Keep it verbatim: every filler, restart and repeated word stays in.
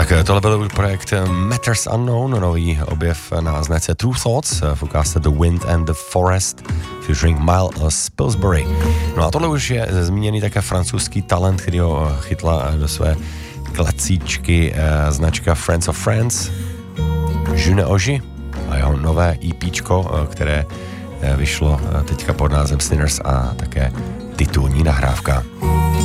Tak tohle byl projekt Matters Unknown, nový objev na značce True Thoughts, v ukázce The Wind and the Forest, featuring Miles Pillsbury. No a tohle už je zmíněný také francouzský talent, který ho chytla do své klecíčky značka Friends of Friends, June Oji a jeho nové EPčko, které vyšlo teďka pod názvem Sinners a také titulní nahrávka.